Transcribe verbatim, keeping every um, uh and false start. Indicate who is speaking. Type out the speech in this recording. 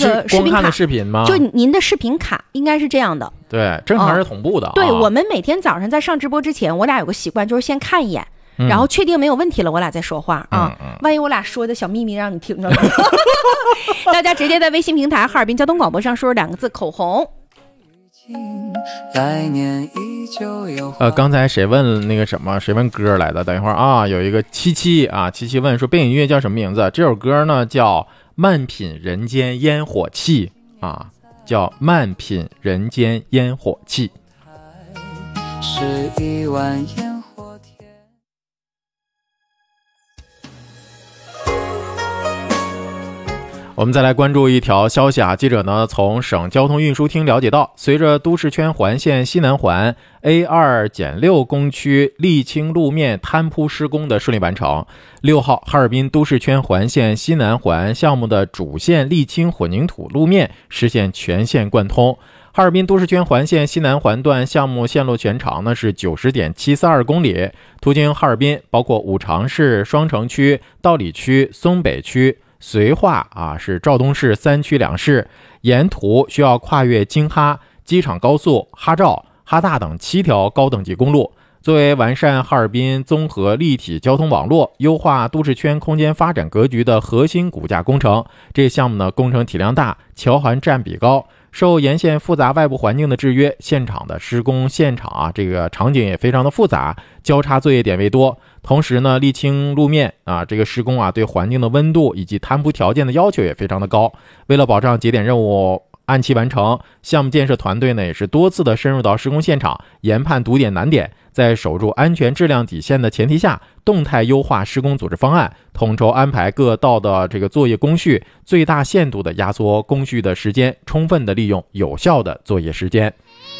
Speaker 1: 个视频卡，
Speaker 2: 的视频吗？
Speaker 1: 就您的视频卡应该是这样的。
Speaker 2: 对，正常是同步的、啊
Speaker 1: 哦。对，我们每天早上在上直播之前，我俩有个习惯，就是先看一眼。
Speaker 2: 嗯、
Speaker 1: 然后确定没有问题了，我俩再说话啊、
Speaker 2: 嗯嗯。
Speaker 1: 万一我俩说的小秘密让你听着了，大家直接在微信平台哈尔滨交通广播上说两个字口红。
Speaker 2: 呃，刚才谁问那个什么？谁问歌来的？等一会儿啊，有一个七七啊，七七问说背景音乐叫什么名字？这首歌呢叫《慢品人间烟火气》啊，叫《慢品人间烟火气》。是一碗烟火甜。我们再来关注一条消息啊，记者呢从省交通运输厅了解到，随着都市圈环线西南环 A 二减六 工区沥青路面摊铺施工的顺利完成，六号哈尔滨都市圈环线西南环项目的主线沥青混凝土路面实现全线贯通。哈尔滨都市圈环线西南环段项目线路全长呢是 九十点七四二 公里，途经哈尔滨，包括五常市、双城区、道里区、松北区、绥化啊，是肇东市三区两市，沿途需要跨越京哈、机场高速、哈肇、哈大等七条高等级公路。作为完善哈尔滨综合立体交通网络、优化都市圈空间发展格局的核心骨架工程，这项目呢工程体量大，桥涵占比高。受沿线复杂外部环境的制约，现场的施工现场啊，这个场景也非常的复杂，交叉作业点位多。同时呢，沥青路面啊，这个施工啊，对环境的温度以及摊铺条件的要求也非常的高。为了保障节点任务按期完成，项目建设团队呢也是多次的深入到施工现场，研判堵点难点，在守住安全质量底线的前提下，动态优化施工组织方案，统筹安排各道的这个作业工序，最大限度的压缩工序的时间，充分的利用有效的作业时间。